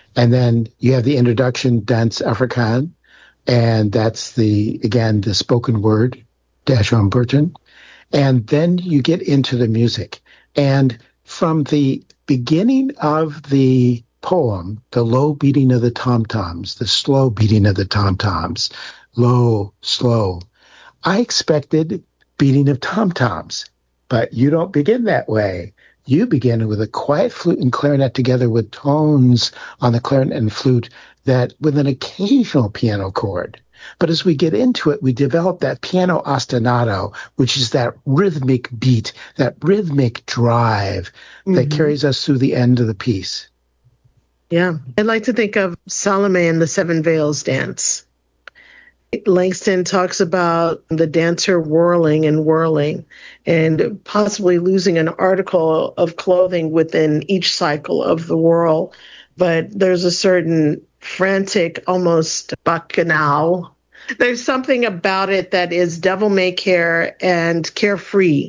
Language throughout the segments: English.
And then you have the introduction, Dance Africaine, and that's the spoken word, Dashon Burton. And then you get into the music. And from the beginning of the poem, the low beating of the tom-toms, the slow beating of the tom-toms, low, slow, I expected beating of tom-toms, but you don't begin that way. You begin with a quiet flute and clarinet together with tones on the clarinet and flute that with an occasional piano chord. But as we get into it, we develop that piano ostinato, which is that rhythmic beat, that rhythmic drive that carries us through the end of the piece. Yeah. I'd like to think of Salome and the Seven Veils dance. Langston talks about the dancer whirling and possibly losing an article of clothing within each cycle of the whirl. But there's a certain frantic, almost bacchanal. There's something about it that is devil-may-care and carefree.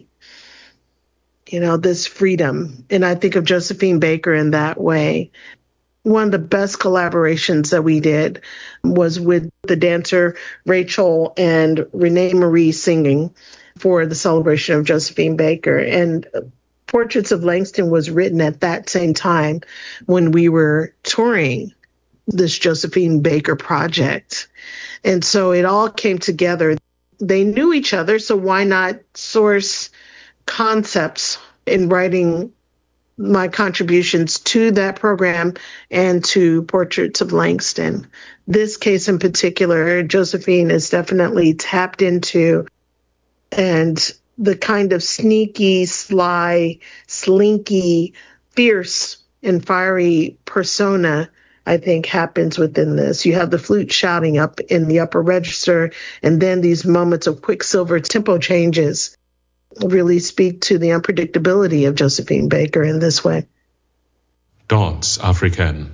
This freedom. And I think of Josephine Baker in that way. One of the best collaborations that we did was with the dancer Rachel and Renee Marie singing for the celebration of Josephine Baker. And Portraits of Langston was written at that same time when we were touring this Josephine Baker project. And so it all came together. They knew each other, so why not source concepts in writing my contributions to that program and to Portraits of Langston. This case in particular, Josephine is definitely tapped into, and the kind of sneaky, sly, slinky, fierce, and fiery persona, I think, happens within this. You have the flute shouting up in the upper register, and then these moments of quicksilver tempo changes really speak to the unpredictability of Josephine Baker in this way. Danse Africaine.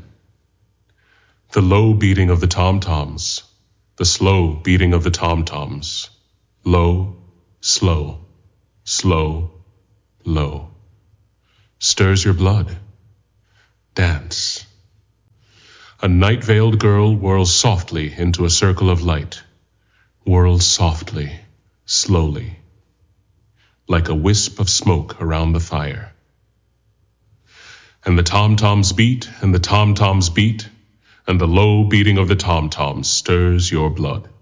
The low beating of the tom-toms, the slow beating of the tom-toms. Low, slow, slow, low. Stirs your blood. Dance. A night-veiled girl whirls softly into a circle of light. Whirls softly, slowly, like a wisp of smoke around the fire. And the tom-toms beat, and the tom-toms beat, and the low beating of the tom-toms stirs your blood.